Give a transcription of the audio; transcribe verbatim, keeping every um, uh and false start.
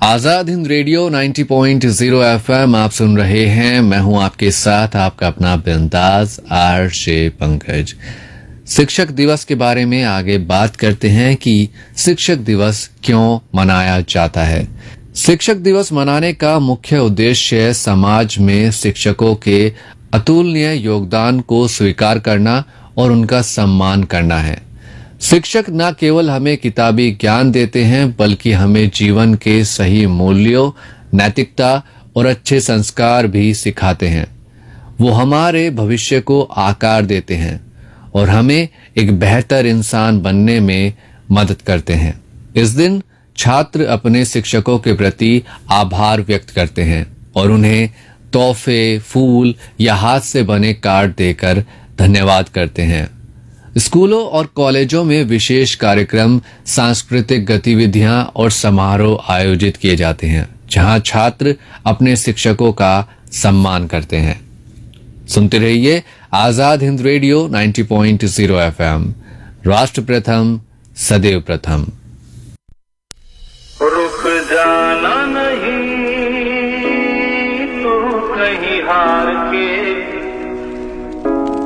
Azad Hind radio नब्बे point zero FM आप सुन रहे हैं। मैं हूं आपके साथ आपका अपना बिंदास आरजे पंकज। शिक्षक दिवस के बारे में आगे बात करते हैं कि शिक्षक दिवस क्यों मनाया जाता है। शिक्षक दिवस मनाने का मुख्य उद्देश्य समाज में शिक्षकों के अतुलनीय योगदान को स्वीकार करना और उनका सम्मान करना है। शिक्षक न केवल हमें किताबी ज्ञान देते हैं बल्कि हमें जीवन के सही मूल्यों, नैतिकता और अच्छे संस्कार भी सिखाते हैं। वो हमारे भविष्य को आकार देते हैं और हमें एक बेहतर इंसान बनने में मदद करते हैं। इस दिन छात्र अपने शिक्षकों के प्रति आभार व्यक्त करते हैं और उन्हें तोहफे, फूल या हाथ से बने कार्ड देकर धन्यवाद करते हैं। स्कूलों और कॉलेजों में विशेष कार्यक्रम, सांस्कृतिक गतिविधियां और समारोह आयोजित किए जाते हैं जहां छात्र अपने शिक्षकों का सम्मान करते हैं। सुनते रहिए आजाद हिंद रेडियो नब्बे पॉइंट ज़ीरो एफएम। राष्ट्र प्रथम, सदैव प्रथम। रुक जाना नहीं तो कहीं हार के